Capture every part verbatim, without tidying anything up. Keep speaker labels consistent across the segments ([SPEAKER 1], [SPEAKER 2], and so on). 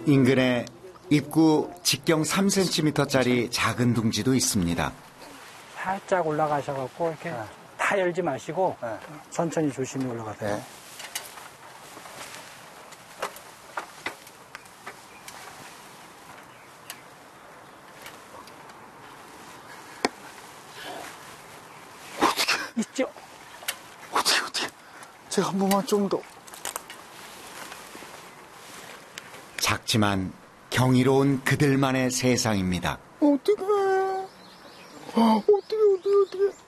[SPEAKER 1] 인근에 입구 직경 삼 센티미터짜리 작은 둥지도 있습니다.
[SPEAKER 2] 살짝 올라가셔갖고 이렇게 네. 다 열지 마시고 네. 천천히 조심히 올라가세요. 네.
[SPEAKER 3] 어떻게
[SPEAKER 2] 있죠?
[SPEAKER 3] 어떻게 어떻게? 제가 한 번만 좀 더.
[SPEAKER 1] 작지만 경이로운 그들만의 세상입니다.
[SPEAKER 3] 어떡해. 어떡해, 어떡해, 어떡해.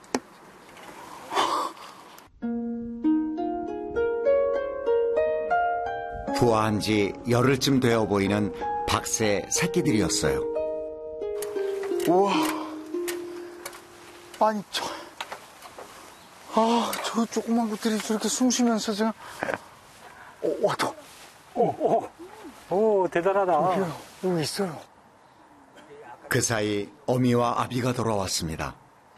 [SPEAKER 1] 부화한 지 열흘쯤 되어 보이는 박새 새끼들이었어요.
[SPEAKER 3] 우와. 아니, 저, 아, 저 조그만 것들이 저렇게 숨 쉬면서 지금, 오, 와도.
[SPEAKER 2] 오, 오, 오, 대단하다.
[SPEAKER 3] 여기요, 여기 있어요.
[SPEAKER 1] 그 사이 어미와 아비가 돌아왔습니다.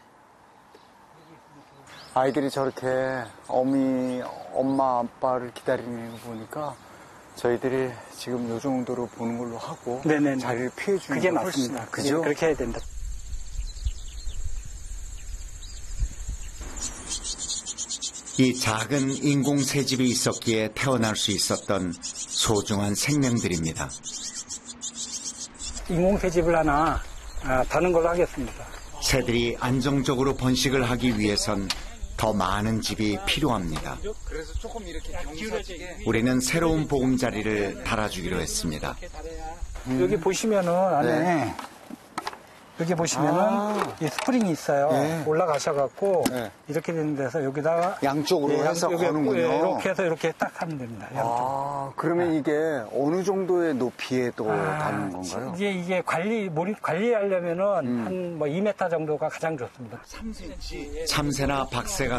[SPEAKER 3] 아이들이 저렇게 어미, 엄마, 아빠를 기다리는 거 보니까 저희들이 지금 요 정도로 보는 걸로 하고 네네네. 자리를 피해주는
[SPEAKER 2] 그게
[SPEAKER 3] 게
[SPEAKER 2] 맞습니다. 그죠? 그렇게 해야 된다.
[SPEAKER 1] 이 작은 인공 새집이 있었기에 태어날 수 있었던 소중한 생명들입니다.
[SPEAKER 2] 인공 새집을 하나 아, 다는 걸로 하겠습니다.
[SPEAKER 1] 새들이 안정적으로 번식을 하기 위해선 더 많은 집이 필요합니다.
[SPEAKER 3] 그래서 조금 이렇게 경사지게
[SPEAKER 1] 우리는 새로운 보금자리를 달아주기로 했습니다.
[SPEAKER 2] 음. 여기 보시면은 안에
[SPEAKER 3] 네.
[SPEAKER 2] 여기 보시면은 아. 이 스프링이 있어요. 네. 올라가셔갖고 네. 이렇게 되는 데서 여기다가
[SPEAKER 3] 양쪽으로
[SPEAKER 2] 예,
[SPEAKER 3] 해서
[SPEAKER 2] 여기,
[SPEAKER 3] 거는군요.
[SPEAKER 2] 예, 이렇게 해서 이렇게 딱 하면 됩니다.
[SPEAKER 3] 아, 그러면 네. 이게 어느 정도의 높이에 또
[SPEAKER 2] 아,
[SPEAKER 3] 닿는 건가요?
[SPEAKER 2] 이게 이게 관리 몰입 관리하려면은 음. 한 뭐 이 미터 정도가 가장 좋습니다.
[SPEAKER 1] 참새나 박새가